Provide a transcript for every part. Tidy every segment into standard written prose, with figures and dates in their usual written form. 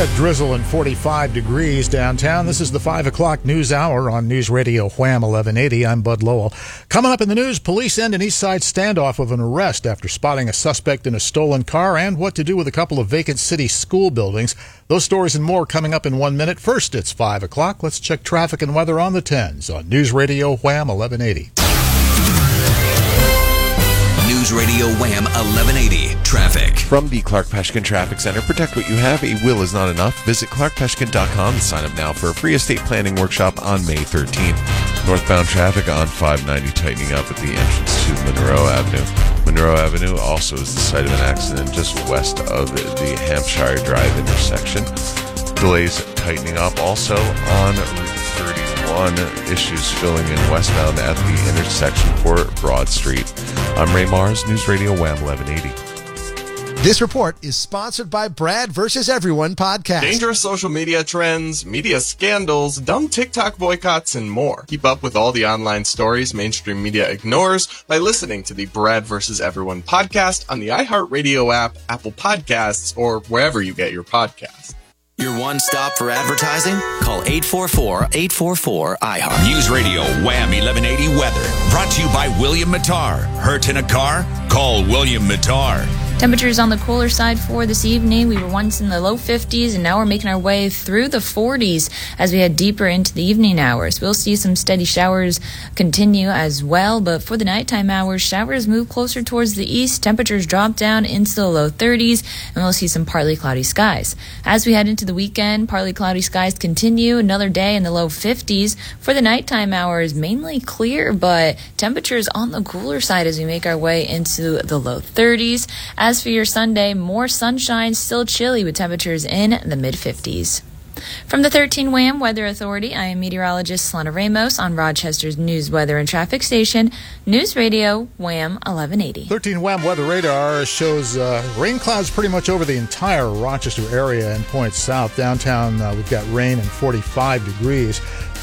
got drizzle and 45 degrees downtown. This is the 5 o'clock news hour on News Radio Wham 1180. I'm Bud Lowell. Coming up in the news, police end an East Side standoff with an arrest after spotting a suspect in a stolen car, and what to do with a couple of vacant city school buildings. Those stories and more coming up in 1 minute. First, it's 5 o'clock. Let's check traffic and weather on the 10s on News Radio Wham 1180. News Radio Wham 1180 Traffic. From the Clark Peshkin Traffic Center, protect what you have. A will is not enough. Visit clarkpeshkin.com to sign up now for a free estate planning workshop on May 13th. Northbound traffic on 590 tightening up at the entrance to Monroe Avenue. Monroe Avenue also is the site of an accident just west of the Hampshire Drive intersection. Delays tightening up also on Route 31. Issues filling in westbound at the intersection for Broad Street. I'm Ray Mars, News Radio Wham 1180. This report is sponsored by Brad vs. Everyone podcast. Dangerous social media trends, media scandals, dumb TikTok boycotts, and more. Keep up with all the online stories mainstream media ignores by listening to the Brad vs. Everyone podcast on the iHeartRadio app, Apple Podcasts, or wherever you get your podcasts. Your one stop for advertising? Call 844-844-IHEART. News Radio Wham 1180 Weather. Brought to you by William Mattar. Hurt in a car? Call William Mattar. Temperatures on the cooler side for this evening. We were once in the low 50s, and now we're making our way through the 40s as we head deeper into the evening hours. We'll see some steady showers continue as well, but for the nighttime hours, showers move closer towards the east. Temperatures drop down into the low 30s, and we'll see some partly cloudy skies. As we head into the weekend, partly cloudy skies continue. Another day in the low 50s. For the nighttime hours, mainly clear, but temperatures on the cooler side as we make our way into the low 30s. As for your Sunday, more sunshine, still chilly with temperatures in the mid-50s. From the 13 Wham Weather Authority, I am meteorologist Solana Ramos on Rochester's news, weather, and traffic station, News Radio Wham 1180. 13 Wham Weather Radar shows rain clouds pretty much over the entire Rochester area and points south. Downtown, we've got rain and 45 degrees.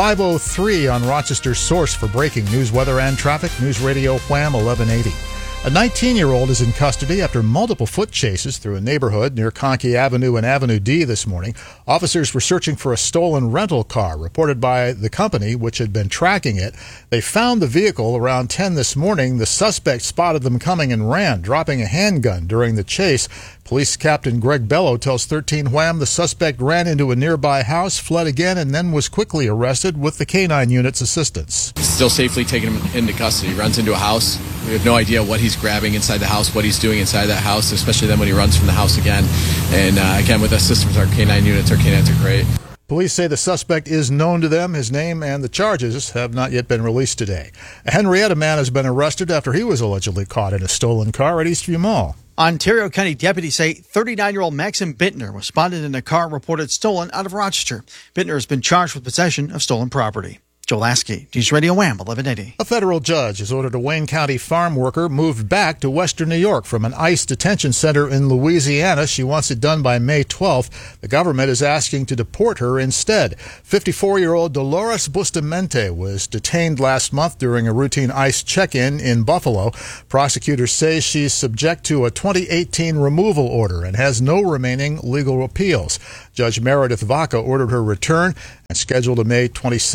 5:03 on Rochester's source for breaking news, weather, and traffic, News Radio Wham 1180. A 19-year-old is in custody after multiple foot chases through a neighborhood near Conkey Avenue and Avenue D this morning. Officers were searching for a stolen rental car reported by the company, which had been tracking it. They found the vehicle around 10 this morning. The suspect spotted them coming and ran, dropping a handgun during the chase. Police Captain Greg Bello tells 13 Wham the suspect ran into a nearby house, fled again, and then was quickly arrested with the K-9 unit's assistance. Still safely taking him into custody. He runs into a house. We have no idea what he's grabbing inside the house, what he's doing inside that house, especially then when he runs from the house again. And again, with us systems, our K-9 units, our K-9s are great. Police say the suspect is known to them. His name and the charges have not yet been released today. A Henrietta man has been arrested after he was allegedly caught in a stolen car at Eastview Mall. Ontario County deputies say 39-year-old Maxim Bittner was spotted in a car reported stolen out of Rochester. Bittner has been charged with possession of stolen property. Joel Askey, News Radio Wham 1180. A federal judge has ordered a Wayne County farm worker moved back to western New York from an ICE detention center in Louisiana. She wants it done by May 12th. The government is asking to deport her instead. 54-year-old Dolores Bustamante was detained last month during a routine ICE check-in in Buffalo. Prosecutors say she's subject to a 2018 removal order and has no remaining legal appeals. Judge Meredith Vaca ordered her return and scheduled a May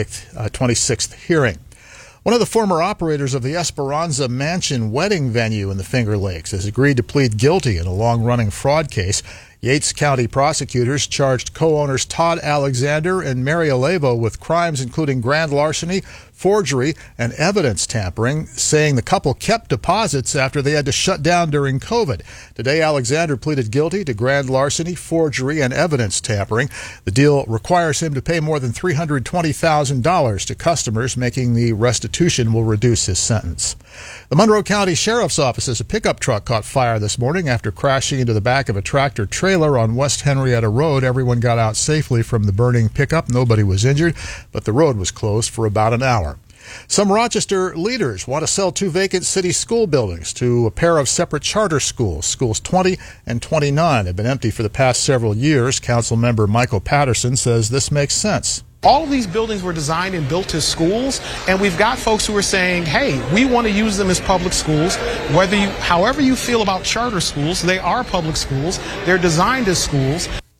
26th hearing. One of the former operators of the Esperanza Mansion wedding venue in the Finger Lakes has agreed to plead guilty in a long-running fraud case. Yates County prosecutors charged co-owners Todd Alexander and Mary Alevo with crimes including grand larceny, forgery, and evidence tampering, saying the couple kept deposits after they had to shut down during COVID. Today, Alexander pleaded guilty to grand larceny, forgery, and evidence tampering. The deal requires him to pay more than $320,000 to customers, making the restitution will reduce his sentence. The Monroe County Sheriff's Office says a pickup truck caught fire this morning after crashing into the back of a tractor trailer on West Henrietta Road. Everyone got out safely from the burning pickup. Nobody was injured, but the road was closed for about an hour. Some Rochester leaders want to sell 2 vacant city school buildings to a pair of separate charter schools. Schools 20 and 29 have been empty for the past several years. Council member Michael Patterson says this makes sense. All of these buildings were designed and built as schools, and we've got folks who are saying, hey, we want to use them as public schools. However you feel about charter schools, they are public schools. They're designed as schools.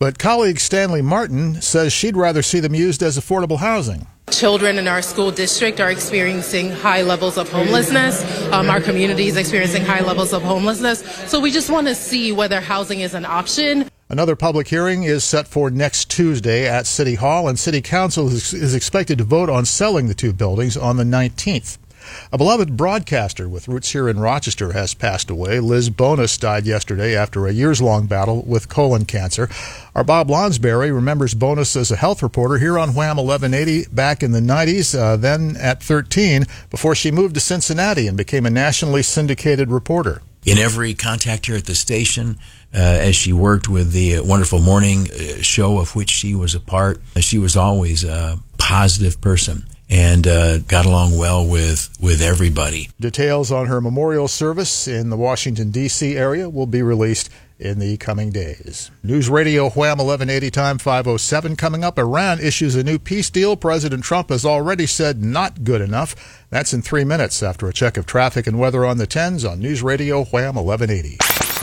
But colleague Stanley Martin says she'd rather see them used as affordable housing. Children in our school district are experiencing high levels of homelessness. Our community is experiencing high levels of homelessness. So we just want to see whether housing is an option. Another public hearing is set for next Tuesday at City Hall, and City Council is expected to vote on selling the two buildings on the 19th. A beloved broadcaster with roots here in Rochester has passed away. Liz Bonus died yesterday after a years-long battle with colon cancer. Our Bob Lonsberry remembers Bonus as a health reporter here on Wham 1180 back in the 90s, then at 13, before she moved to Cincinnati and became a nationally syndicated reporter. In every contact here at the station, as she worked with the wonderful morning show of which she was a part, she was always a positive person and got along well with everybody. Details on her memorial service in the Washington, D.C. area will be released in the coming days. News Radio Wham 1180 time 5:07 coming up. Iran issues a new peace deal. President Trump has already said not good enough. That's in 3 minutes after a check of traffic and weather on the 10s on News Radio Wham 1180.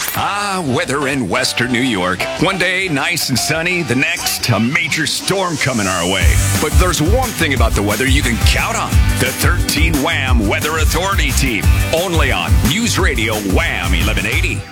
Weather in Western New York. One day, nice and sunny. The next, a major storm coming our way. But there's one thing about the weather you can count on. The 13 Wham Weather Authority team. Only on News Radio Wham 1180.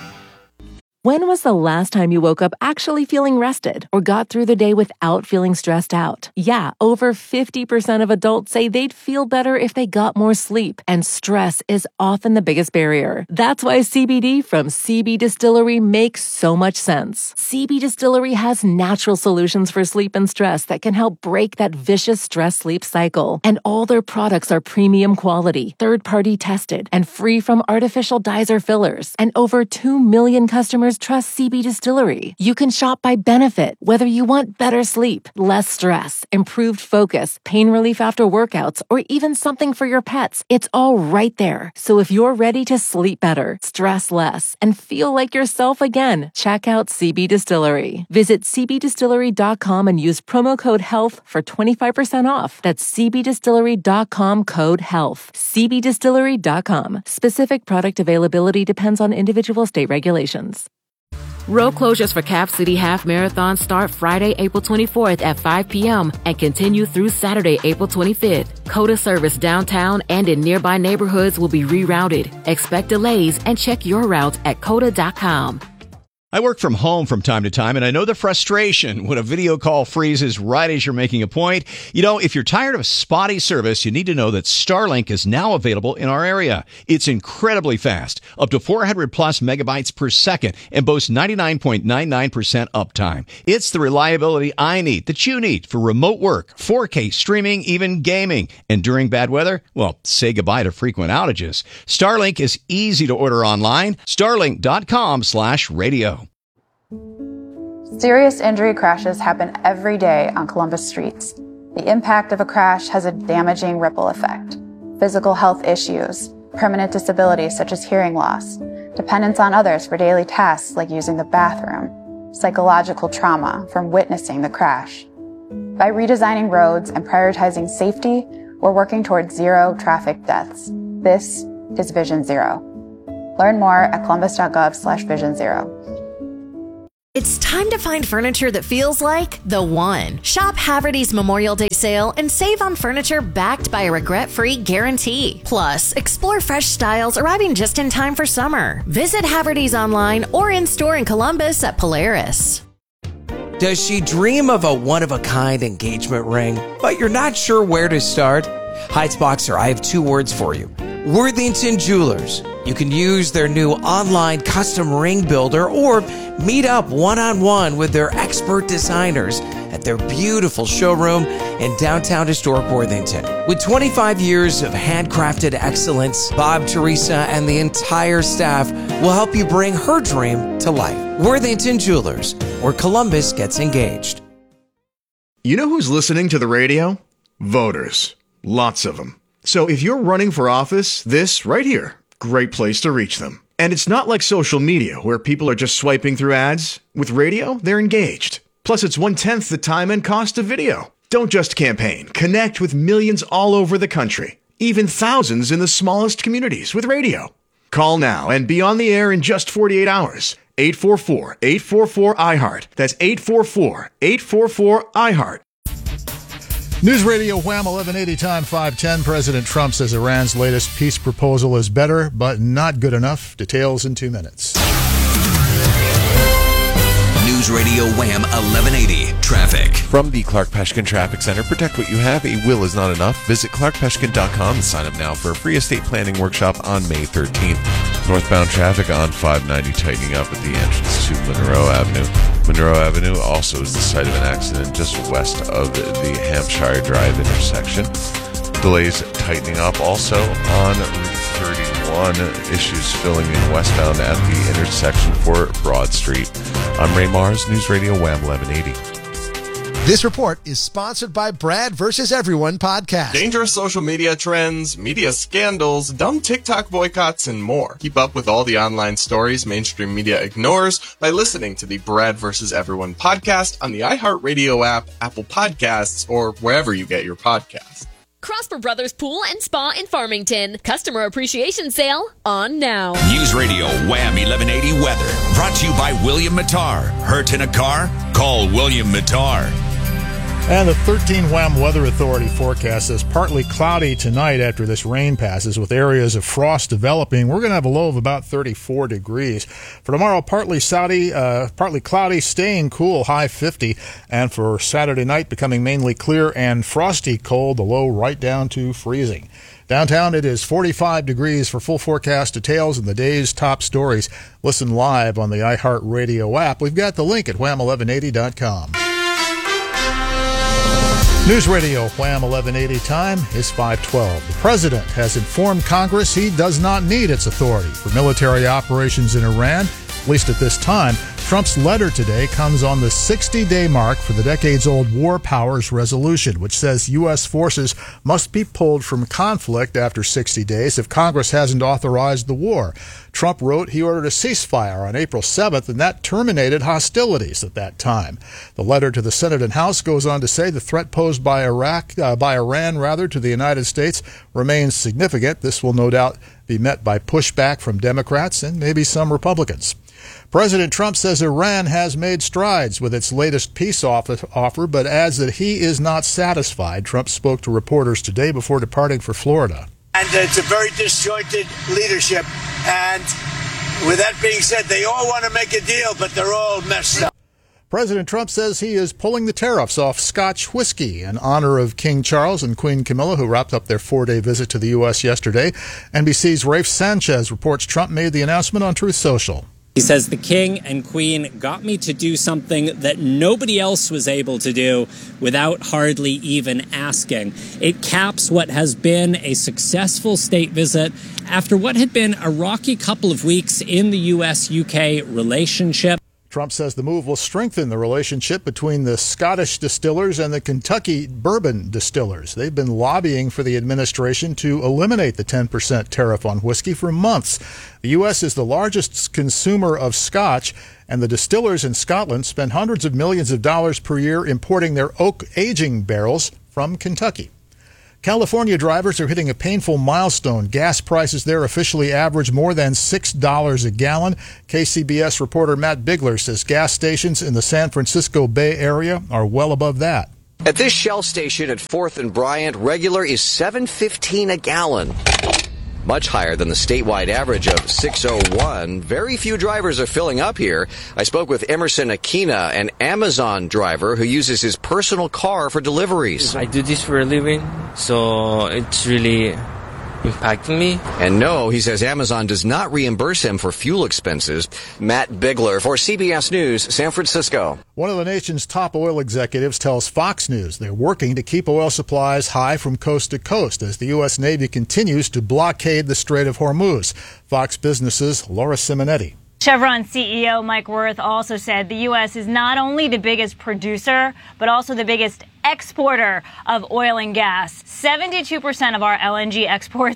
When was the last time you woke up actually feeling rested or got through the day without feeling stressed out? Yeah, over 50% of adults say they'd feel better if they got more sleep, and stress is often the biggest barrier. That's why CBD from CB Distillery makes so much sense. CB Distillery has natural solutions for sleep and stress that can help break that vicious stress-sleep cycle. And all their products are premium quality, third-party tested, and free from artificial dyes or fillers. And over 2 million customers trust CB Distillery. You can shop by benefit, whether you want better sleep, less stress, improved focus, pain relief after workouts, or even something for your pets. It's all right there. So if you're ready to sleep better, stress less, and feel like yourself again, check out CB Distillery. Visit cbdistillery.com and use promo code HEALTH for 25% off. That's cbdistillery.com code HEALTH. cbdistillery.com. Specific product availability depends on individual state regulations. Road closures for Cap City Half Marathon start Friday, April 24th at 5 p.m. and continue through Saturday, April 25th. COTA service downtown and in nearby neighborhoods will be rerouted. Expect delays and check your routes at COTA.com. I work from home from time to time, and I know the frustration when a video call freezes right as you're making a point. You know, if you're tired of spotty service, you need to know that Starlink is now available in our area. It's incredibly fast, up to 400 plus megabytes per second, and boasts 99.99% uptime. It's the reliability I need, that you need for remote work, 4K streaming, even gaming. And during bad weather, well, say goodbye to frequent outages. Starlink is easy to order online. Starlink.com/radio. Serious injury crashes happen every day on Columbus streets. The impact of a crash has a damaging ripple effect. Physical health issues, permanent disabilities such as hearing loss, dependence on others for daily tasks like using the bathroom, psychological trauma from witnessing the crash. By redesigning roads and prioritizing safety, we're working towards zero traffic deaths. This is Vision Zero. Learn more at columbus.gov/Vision Zero. It's time to find furniture that feels like the one. Shop Haverty's Memorial Day sale and save on furniture backed by a regret-free guarantee. Plus, explore fresh styles arriving just in time for summer. Visit Haverty's online or in-store in Columbus at Polaris. Does she dream of a one-of-a-kind engagement ring, but you're not sure where to start? Heights-Boxer, I have 2 words for you. Worthington Jewelers. You can use their new online custom ring builder or meet up one-on-one with their expert designers at their beautiful showroom in downtown historic Worthington. With 25 years of handcrafted excellence, Bob, Teresa, and the entire staff will help you bring her dream to life. Worthington Jewelers, where Columbus gets engaged. You know who's listening to the radio? Voters. Lots of them. So if you're running for office, this right here, great place to reach them. And it's not like social media where people are just swiping through ads. With radio, they're engaged. Plus, it's 1/10 the time and cost of video. Don't just campaign. Connect with millions all over the country, even thousands in the smallest communities with radio. Call now and be on the air in just 48 hours. 844-844-IHEART. That's 844-844-IHEART. News Radio Wham 1180 time 510. President Trump says Iran's latest peace proposal is better, but not good enough. Details in 2 minutes. News Radio Wham 1180 Traffic. From the Clark Peshkin Traffic Center, protect what you have. A will is not enough. Visit clarkpeshkin.com and sign up now for a free estate planning workshop on May 13th. Northbound traffic on 590 tightening up at the entrance to Monroe Avenue. Monroe Avenue also is the site of an accident just west of the Hampshire Drive intersection. Delays tightening up also on Route 31. Issues filling in westbound at the intersection for Broad Street. I'm Ray Mars, News Radio Wham 1180. This report is sponsored by Brad vs. Everyone podcast. Dangerous social media trends, media scandals, dumb TikTok boycotts, and more. Keep up with all the online stories mainstream media ignores by listening to the Brad vs. Everyone podcast on the iHeartRadio app, Apple Podcasts, or wherever you get your podcasts. Prosper Brothers Pool and Spa in Farmington. Customer appreciation sale on now. News Radio Wham 1180 weather. Brought to you by William Mattar. Hurt in a car? Call William Mattar. And the 13 Wham Weather Authority forecast says partly cloudy tonight after this rain passes with areas of frost developing. We're going to have a low of about 34 degrees. For tomorrow, partly cloudy, staying cool, high 50. And for Saturday night, becoming mainly clear and frosty cold, the low right down to freezing. Downtown, it is 45 degrees. For full forecast details and the day's top stories, listen live on the iHeartRadio app. We've got the link at wham1180.com. News Radio Wham 1180 time is 512. The president has informed Congress he does not need its authority for military operations in Iran, at least at this time. Trump's letter today comes on the 60-day mark for the decades-old War Powers Resolution, which says U.S. forces must be pulled from conflict after 60 days if Congress hasn't authorized the war. Trump wrote he ordered a ceasefire on April 7th, and that terminated hostilities at that time. The letter to the Senate and House goes on to say the threat posed by Iran to the United States remains significant. This will no doubt be met by pushback from Democrats and maybe some Republicans. President Trump says Iran has made strides with its latest peace offer, but adds that he is not satisfied. Trump spoke to reporters today before departing for Florida. And it's a very disjointed leadership. And with that being said, they all want to make a deal, but they're all messed up. President Trump says he is pulling the tariffs off Scotch whiskey in honor of King Charles and Queen Camilla, who wrapped up their 4-day visit to the U.S. yesterday. NBC's Rafe Sanchez reports Trump made the announcement on Truth Social. He says the king and queen got me to do something that nobody else was able to do without hardly even asking. It caps what has been a successful state visit after what had been a rocky couple of weeks in the U.S.-UK relationship. Trump says the move will strengthen the relationship between the Scottish distillers and the Kentucky bourbon distillers. They've been lobbying for the administration to eliminate the 10% tariff on whiskey for months. The U.S. is the largest consumer of Scotch, and the distillers in Scotland spend hundreds of millions of dollars per year importing their oak aging barrels from Kentucky. California drivers are hitting a painful milestone. Gas prices there officially average more than $6 a gallon. KCBS reporter Matt Bigler says gas stations in the San Francisco Bay Area are well above that. At this Shell station at 4th and Bryant, regular is $7.15 a gallon. Much higher than the statewide average of $6.01. Very few drivers are filling up here. I spoke with Emerson Aquina, an Amazon driver who uses his personal car for deliveries. I do this for a living, so it's really impacting me. And no, he says Amazon does not reimburse him for fuel expenses. Matt Bigler for CBS News, San Francisco. One of the nation's top oil executives tells Fox News they're working to keep oil supplies high from coast to coast as the U.S. Navy continues to blockade the Strait of Hormuz. Fox Business's Laura Simonetti. Chevron CEO Mike Wirth also said the U.S. is not only the biggest producer, but also the biggest exporter of oil and gas. 72% of our LNG exports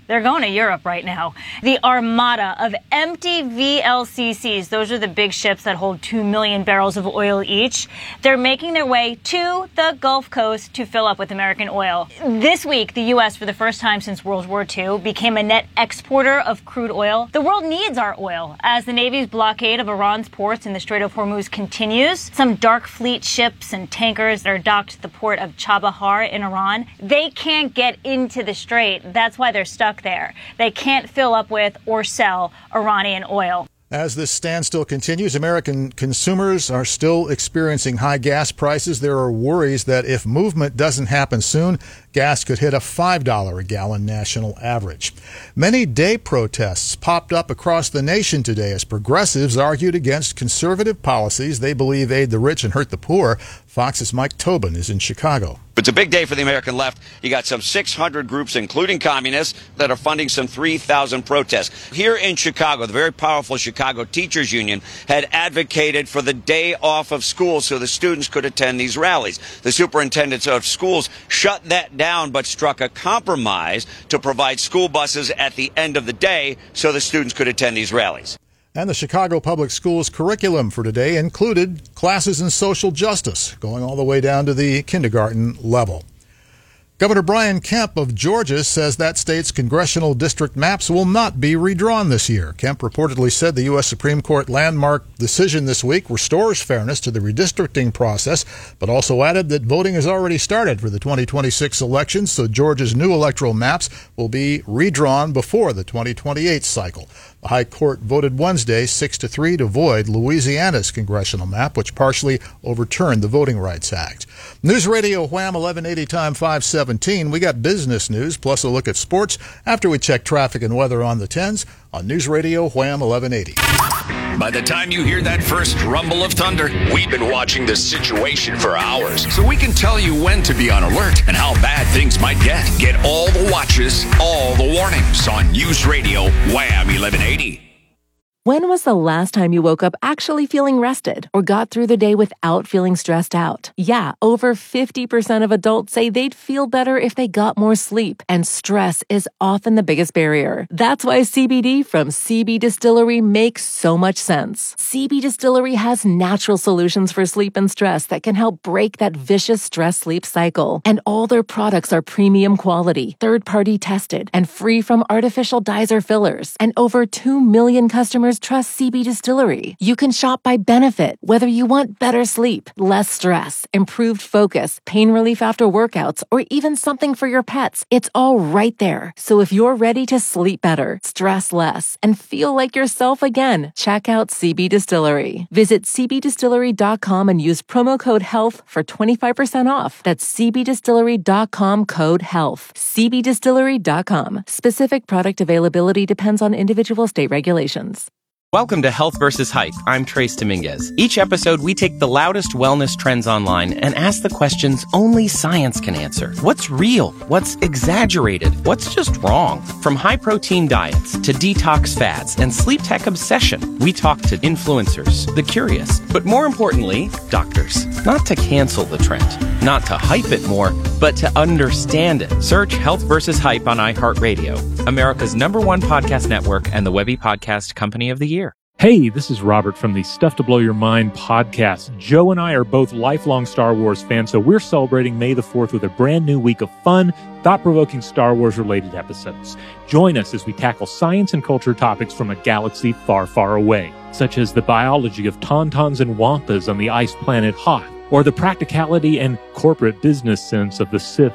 they're going to Europe right now. The armada of empty VLCCs, those are the big ships that hold 2 million barrels of oil each. They're making their way to the Gulf Coast to fill up with American oil. This week, the U.S., for the first time since World War II, became a net exporter of crude oil. The world needs our oil as the Navy's blockade of Iran's ports in the Strait of Hormuz continues. Some dark fleet ships and tankers that are docked at the port of Chabahar in Iran, they can't get into the strait. That's why they're stuck there. They can't fill up with or sell Iranian oil. As this standstill continues, American consumers are still experiencing high gas prices. There are worries that if movement doesn't happen soon, gas could hit a $5 a gallon national average. Many day protests popped up across the nation today as progressives argued against conservative policies they believe aid the rich and hurt the poor. Fox's Mike Tobin is in Chicago. It's a big day for the American left. You got some 600 groups, including communists, that are funding some 3,000 protests. Here in Chicago, the very powerful Chicago Teachers Union had advocated for the day off of school so the students could attend these rallies. The superintendents of schools shut that down but struck a compromise to provide school buses at the end of the day so the students could attend these rallies. And the Chicago Public Schools curriculum for today included classes in social justice, going all the way down to the kindergarten level. Governor Brian Kemp of Georgia says that state's congressional district maps will not be redrawn this year. Kemp reportedly said the U.S. Supreme Court landmark decision this week restores fairness to the redistricting process, but also added that voting has already started for the 2026 elections, so Georgia's new electoral maps will be redrawn before the 2028 cycle. The High Court voted Wednesday 6-3 to void Louisiana's congressional map, which partially overturned the Voting Rights Act. News Radio Wham 1180 time 517. We got business news plus a look at sports after we check traffic and weather on the 10s on News Radio Wham 1180. By the time you hear that first rumble of thunder, we've been watching the situation for hours, so we can tell you when to be on alert and how bad things might get. Get all the watches, all the warnings on News Radio Wham 1180. When was the last time you woke up actually feeling rested or got through the day without feeling stressed out? Yeah, over 50% of adults say they'd feel better if they got more sleep, and stress is often the biggest barrier. That's why CBD from CB Distillery makes so much sense. CB Distillery has natural solutions for sleep and stress that can help break that vicious stress-sleep cycle. And all their products are premium quality, third-party tested, and free from artificial dyes or fillers. And over 2 million customers trust CB Distillery. You can shop by benefit, whether you want better sleep, less stress, improved focus, pain relief after workouts, or even something for your pets. It's all right there. So if you're ready to sleep better, stress less, and feel like yourself again, check out CB Distillery. Visit cbdistillery.com and use promo code HEALTH for 25% off. That's cbdistillery.com code HEALTH. cbdistillery.com. Specific product availability depends on individual state regulations. Welcome to Health vs. Hype. I'm Trace Dominguez. Each episode, we take the loudest wellness trends online and ask the questions only science can answer. What's real? What's exaggerated? What's just wrong? From high-protein diets to detox fads and sleep tech obsession, we talk to influencers, the curious, but more importantly, doctors. Not to cancel the trend, not to hype it more, but to understand it. Search Health vs. Hype on iHeartRadio, America's #1 podcast network and the Webby Podcast Company of the Year. Hey, this is Robert from the Stuff to Blow Your Mind podcast. Joe and I are both lifelong Star Wars fans, so we're celebrating May the 4th with a brand new week of fun, thought-provoking Star Wars-related episodes. Join us as we tackle science and culture topics from a galaxy far, far away, such as the biology of tauntauns and wampas on the ice planet Hoth, or the practicality and corporate business sense of the Sith